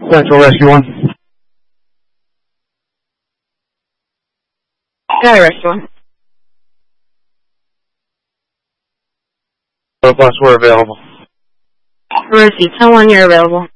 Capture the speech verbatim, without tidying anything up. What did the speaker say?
Central Rescue one. Sky Rescue one. The bus were available. Mercy, tell one you're available.